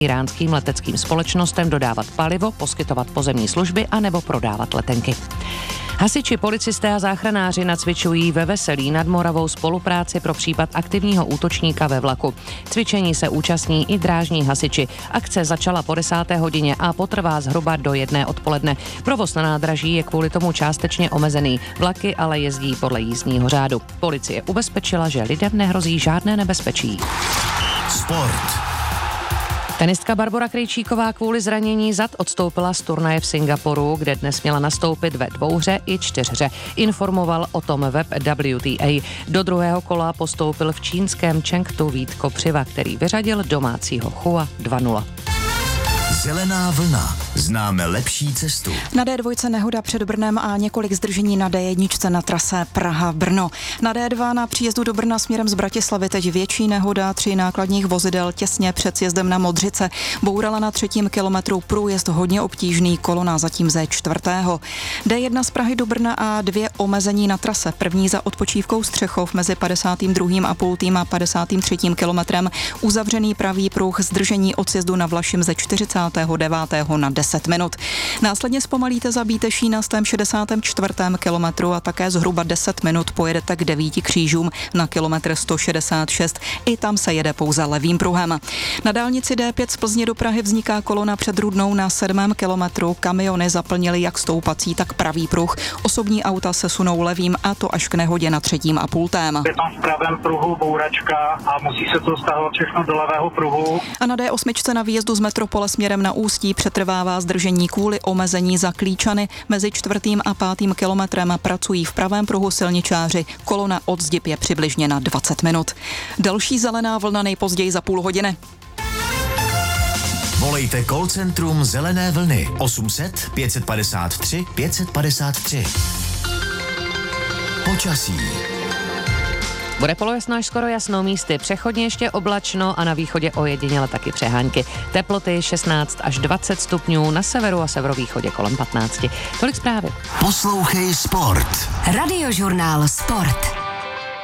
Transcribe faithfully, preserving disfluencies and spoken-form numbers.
iránským leteckým společnostem dodávat palivo, poskytovat pozemní služby a nebo prodávat letenky. Hasiči, policisté a záchranáři nacvičují ve Veselí nad Moravou spolupráci pro případ aktivního útočníka ve vlaku. Cvičení se účastní i drážní hasiči. Akce začala po desáté hodině a potrvá zhruba do jedné odpoledne. Provoz na nádraží je kvůli tomu částečně omezený. Vlaky ale jezdí podle jízdního řádu. Policie ubezpečila, že lidem nehrozí žádné nebezpečí. Sport. Tenistka Barbora Krejčíková kvůli zranění zad odstoupila z turnaje v Singapuru, kde dnes měla nastoupit ve dvouhře i čtyřhře. Informoval o tom web W T A. Do druhého kola postoupil v čínském Chengdu Vít Kopřiva, který vyřadil domácího Chua dva nula. Zelená vlna. Známe lepší cestu. Na D dva nehoda před Brnem a několik zdržení na D jedna na trase Praha-Brno. Na D dva na příjezdu do Brna směrem z Bratislavy teď větší nehoda, tři nákladních vozidel těsně před sjezdem na Modřice. Bourala na třetím kilometru, průjezd hodně obtížný, kolona zatím ze čtvrtého. D jedna z Prahy do Brna a dvě omezení na trase. První za odpočívkou Střechov mezi padesátým druhým a půl a padesátým třetím kilometrem. Uzavřený pravý pruh, zdržení od sjezdu na Vlašim ze čtyřicátého devátého na deset minut. Následně zpomalíte za Bíteší na sto šedesátém čtvrtém kilometru a také zhruba deset minut pojedete k devíti křížům na kilometr sto šedesát šest. I tam se jede pouze levým pruhem. Na dálnici D pět z Plzně do Prahy vzniká kolona před Rudnou na sedmém kilometru. Kamiony zaplnily jak stoupací, tak pravý pruh. Osobní auta se sunou levým a to až k nehodě na třetím a půltém. Je tam v pravém pruhu bouračka a musí se to stahovat všechno do levého pruhu. A na D osm na výjezdu z metropole směrem na Ústí přetrvává zdržení kvůli omezení za Klíčany. Mezi čtvrtým a pátým kilometrem pracují v pravém pruhu silničáři. Kolona od Zdib je přibližně na dvacet minut. Další zelená vlna nejpozději za půl hodiny. Volejte call centrum Zelené vlny osm set pět padesát tři pět padesát tři. Počasí. Bude polojasno až skoro jasnou, místy přechodně ještě oblačno a na východě ojediněle taky přehánky. Teploty šestnáct až dvacet stupňů, na severu a severovýchodě kolem patnáct. Tolik zprávy. Poslouchej Sport. Radiožurnál Sport.